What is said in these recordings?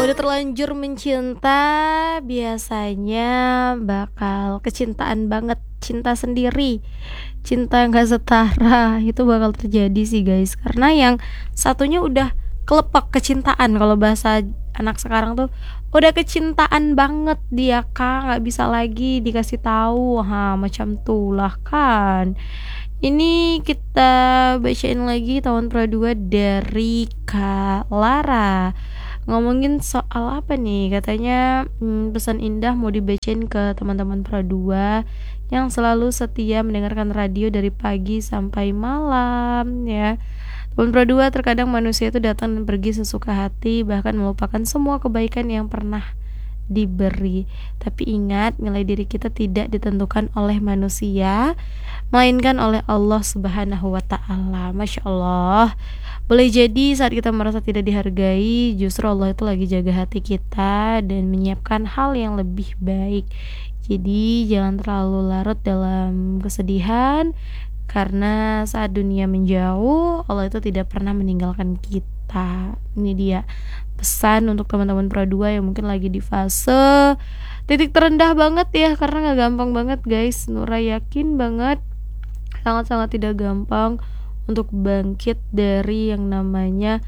udah terlanjur mencinta, biasanya bakal kecintaan banget, cinta sendiri, cinta nggak setara, itu bakal terjadi sih guys. Karena yang satunya udah kelepak kecintaan, kalau bahasa anak sekarang tuh udah kecintaan banget dia kak, nggak bisa lagi dikasih tahu, macam tuh lah kan. Ini kita bacain lagi tahun Pro 2 dari Kak Lara. Ngomongin soal apa nih? Katanya pesan indah mau dibacain ke teman-teman Pro 2 yang selalu setia mendengarkan radio dari pagi sampai malam ya. Teman Pro 2, terkadang manusia itu datang dan pergi sesuka hati, bahkan melupakan semua kebaikan yang pernah diberi. Tapi ingat, nilai diri kita tidak ditentukan oleh manusia, melainkan oleh Allah Subhanahu wa Ta'ala. Masya Allah. Boleh jadi saat kita merasa tidak dihargai, justru Allah itu lagi jaga hati kita dan menyiapkan hal yang lebih baik. Jadi jangan terlalu larut dalam kesedihan, karena saat dunia menjauh, Allah itu tidak pernah meninggalkan kita. Ini dia pesan untuk teman-teman Pro 2 yang mungkin lagi di fase titik terendah banget ya, karena gak gampang banget guys. Nura yakin banget sangat-sangat tidak gampang untuk bangkit dari yang namanya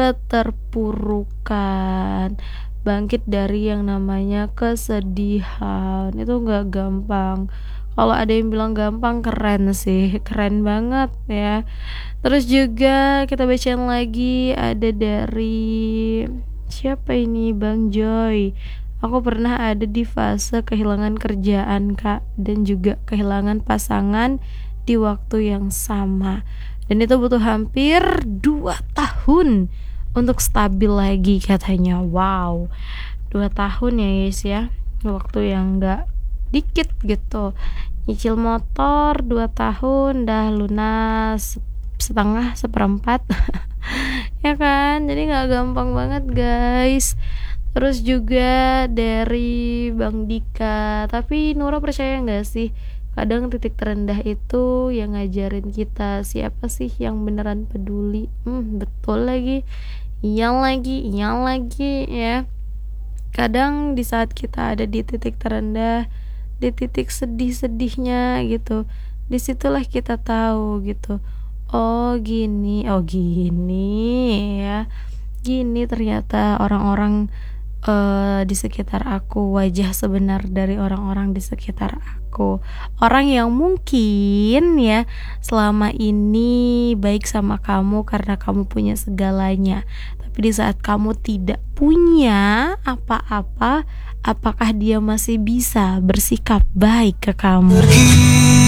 keterpurukan, bangkit dari yang namanya kesedihan. Itu gak gampang. Kalau ada yang bilang gampang, keren sih, keren banget ya. Terus juga kita bacain lagi, ada dari siapa ini, Bang Joy. Aku pernah ada di fase kehilangan kerjaan kak, dan juga kehilangan pasangan di waktu yang sama, dan itu butuh hampir 2 tahun untuk stabil lagi katanya. Wow, 2 tahun ya guys ya, waktu yang gak dikit gitu. Nyicil motor 2 tahun dah lunas setengah, seperempat ya kan, jadi gak gampang banget guys. Terus juga dari Bang Dika, tapi Nura percaya gak sih, kadang titik terendah itu yang ngajarin kita siapa sih yang beneran peduli. Betul lagi, iya lagi ya. Kadang di saat kita ada di titik terendah, di titik sedih-sedihnya gitu, disitulah kita tahu gitu, oh gini ya, gini ternyata orang-orang di sekitar aku, wajah sebenar dari orang-orang di sekitar aku, orang yang mungkin ya selama ini baik sama kamu karena kamu punya segalanya, tapi di saat kamu tidak punya apa-apa, apakah dia masih bisa bersikap baik ke kamu?